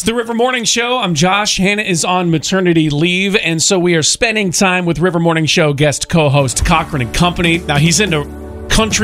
The River Morning Show. I'm Josh. Hannah is on maternity leave, and so we are spending time with River Morning Show guest co-host Cochran and Company. Now, he's into country